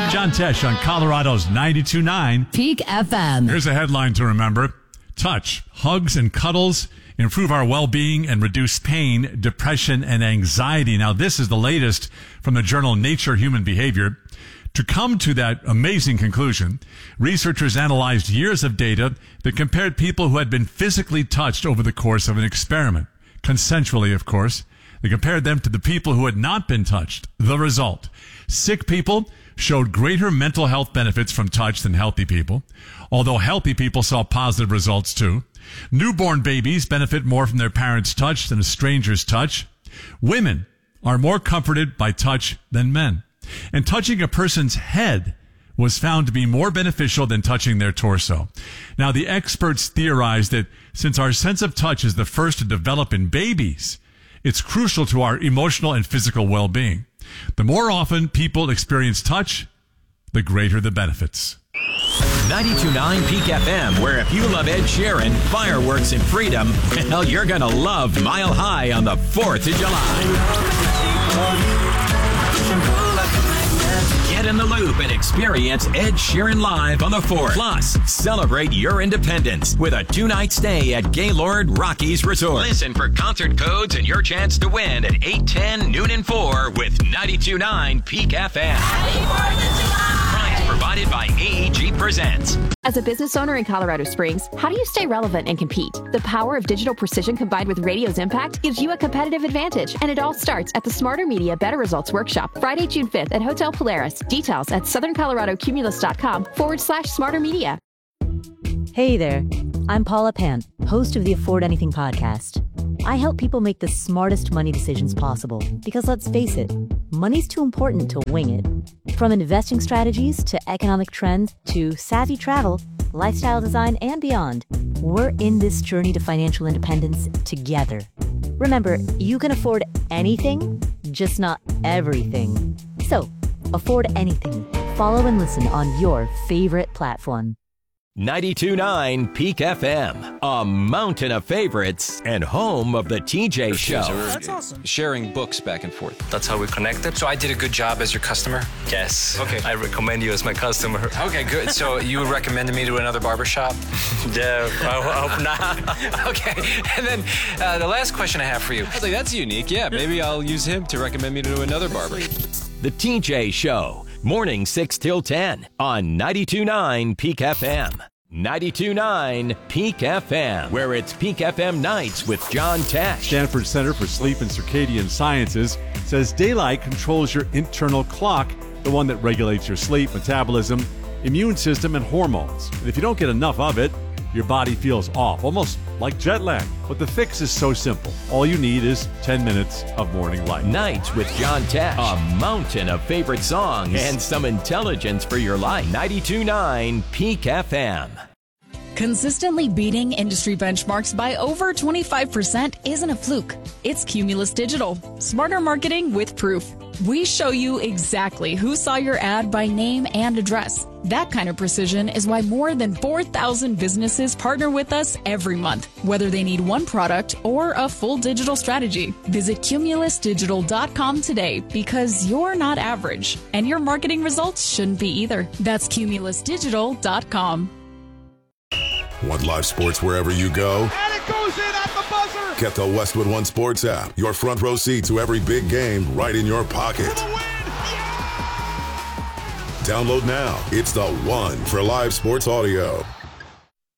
I'm John Tesh on Colorado's 92.9 Peak FM. Here's a headline to remember. Touch, hugs, and cuddles improve our well-being and reduce pain, depression, and anxiety. Now, this is the latest from the journal Nature Human Behavior. To come to that amazing conclusion, researchers analyzed years of data that compared people who had been physically touched over the course of an experiment. Consensually, of course. They compared them to the people who had not been touched. The result: sick people showed greater mental health benefits from touch than healthy people, although healthy people saw positive results too. Newborn babies benefit more from their parents' touch than a stranger's touch. Women are more comforted by touch than men. And touching a person's head was found to be more beneficial than touching their torso. Now, the experts theorize that since our sense of touch is the first to develop in babies, it's crucial to our emotional and physical well-being. The more often people experience touch, the greater the benefits. 92.9 Peak FM, where if you love Ed Sheeran, fireworks, and freedom, well, you're going to love Mile High on the 4th of July. Get in the loop and experience Ed Sheeran live on the 4th. Plus, celebrate your independence with a 2-night stay at Gaylord Rockies Resort. Listen for concert codes and your chance to win at 8, 10, noon, and 4 with 92.9 Peak FM. Happy 4th of July! Prize provided by AEG Presents. As a business owner in Colorado Springs, how do you stay relevant and compete? The power of digital precision combined with radio's impact gives you a competitive advantage, and it all starts at the Smarter Media Better Results Workshop, Friday, June 5th at Hotel Polaris. Details at southernColoradoCumulus.com/Smarter Media. Hey there, I'm Paula Pant, host of the Afford Anything podcast. I help people make the smartest money decisions possible because, let's face it, money's too important to wing it. From investing strategies to economic trends to savvy travel, lifestyle design, and beyond, we're in this journey to financial independence together. Remember, you can afford anything, just not everything. So, afford anything. Follow and listen on your favorite platform. 92.9 Peak FM, a mountain of favorites and home of the TJ Show. That's awesome. Sharing books back and forth. That's how we connected. So I did a good job as your customer? Yes. Okay. I recommend you as my customer. Okay, good. So you recommended me to another barbershop? Yeah, I hope not. Okay. And then the last question I have for you. I was like, that's unique. Yeah, maybe I'll use him to recommend me to another barber. The TJ Show, morning 6 till 10 on 92.9 Peak FM. 92.9 Peak FM, where it's Peak FM nights with John Tesh. Stanford Center for Sleep and Circadian Sciences says daylight controls your internal clock, the one that regulates your sleep, metabolism, immune system, and hormones. And if you don't get enough of it, your body feels off, almost like jet lag. But the fix is so simple. All you need is 10 minutes of morning light. Nights with John Tesh. A mountain of favorite songs and some intelligence for your life. 92.9 Peak FM. Consistently beating industry benchmarks by over 25% isn't a fluke. It's Cumulus Digital. Smarter marketing with proof. We show you exactly who saw your ad by name and address. That kind of precision is why more than 4,000 businesses partner with us every month, whether they need one product or a full digital strategy. Visit cumulusdigital.com today because you're not average, and your marketing results shouldn't be either. That's cumulusdigital.com. Want live sports wherever you go? And it goes in at the buzzer! Get the Westwood One Sports app. Your front row seat to every big game right in your pocket. For the win! Yeah! Download now. It's the one for live sports audio.